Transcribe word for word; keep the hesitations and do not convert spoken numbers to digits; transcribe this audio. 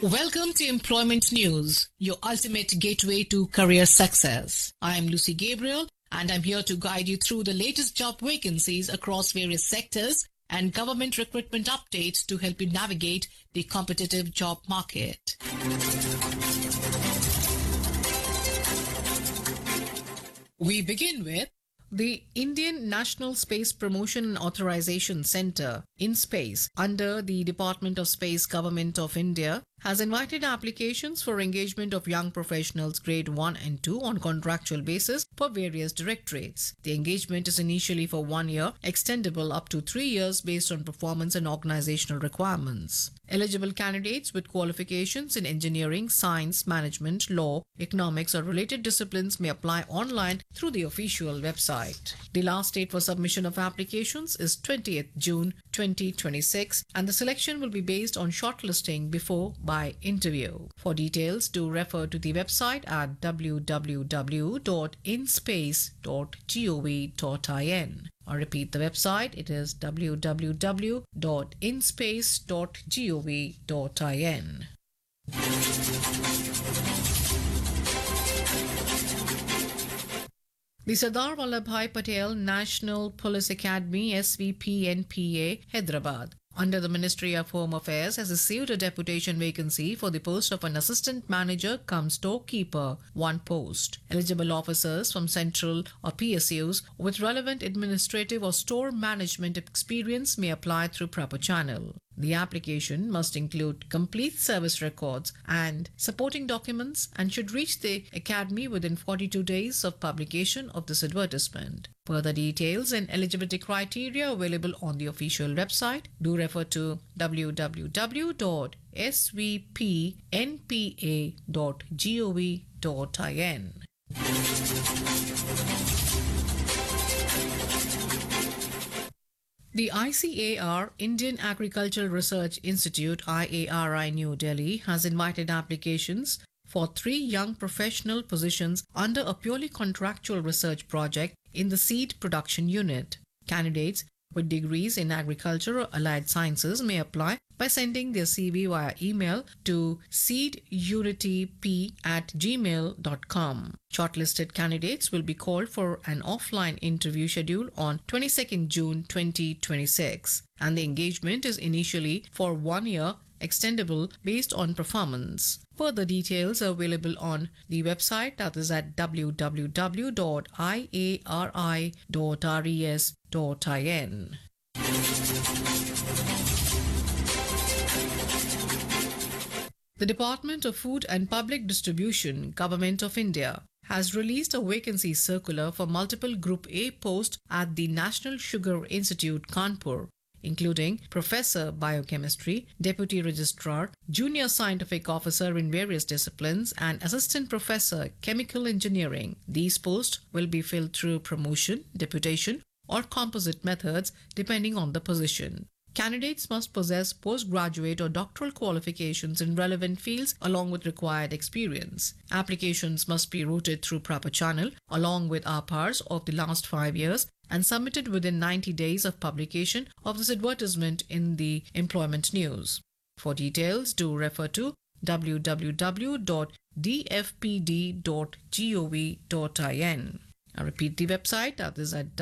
Welcome to Employment News, your ultimate gateway to career success. I am Lucy Gabriel, and I'm here to guide you through the latest job vacancies across various sectors and government recruitment updates to help you navigate the competitive job market. We begin with the Indian National Space Promotion and Authorization Centre, InSpace, under the Department of Space, Government of India, has invited applications for engagement of young professionals grade one and two on contractual basis for various directorates. The engagement is initially for one year, extendable up to three years based on performance and organizational requirements. Eligible candidates with qualifications in engineering, science, management, law, economics or related disciplines may apply online through the official website. The last date for submission of applications is twentieth June twenty twenty-six, and the selection will be based on shortlisting before by interview. For details, do refer to the website at w w w dot inspace dot gov dot in. I repeat the website, it is w w w dot inspace dot gov dot in. The Sardar Vallabhbhai Patel National Police Academy S V P N P A, Hyderabad, under the Ministry of Home Affairs, has received a deputation vacancy for the post of an assistant manager cum storekeeper, one post. Eligible officers from central or P S Us with relevant administrative or store management experience may apply through proper channel. The application must include complete service records and supporting documents and should reach the Academy within forty-two days of publication of this advertisement. Further details and eligibility criteria available on the official website. Do refer to w w w dot s v p n p a dot gov dot in. The I C A R, Indian Agricultural Research Institute, I A R I, New Delhi, has invited applications for three young professional positions under a purely contractual research project in the seed production unit. Candidates with degrees in agriculture or allied sciences may apply by sending their C V via email to seedunityp at gmail dot com. Shortlisted candidates will be called for an offline interview schedule on twenty-second June twenty twenty-six, and the engagement is initially for one year, extendable based on performance. Further details are available on the website, that is at w w w dot i a r i dot res dot in. The Department of Food and Public Distribution, Government of India, has released a vacancy circular for multiple Group A posts at the National Sugar Institute, Kanpur, including Professor Biochemistry, Deputy Registrar, Junior Scientific Officer in various disciplines, and Assistant Professor Chemical Engineering. These posts will be filled through promotion, deputation, or composite methods depending on the position. Candidates must possess postgraduate or doctoral qualifications in relevant fields along with required experience. Applications must be routed through proper channel along with R P Rs of the last five years and submitted within ninety days of publication of this advertisement in the Employment News. For details, do refer to w w w dot d f p d dot gov dot in. I repeat the website, that is at